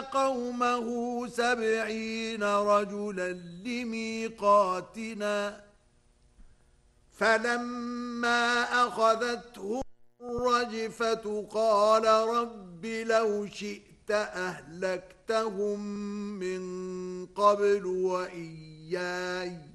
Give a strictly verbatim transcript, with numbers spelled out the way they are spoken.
قومه سبعين رجلا لميقاتنا فلما أخذتهم الرجفة قال رب لو شئت أهلكتهم من قبل وإياي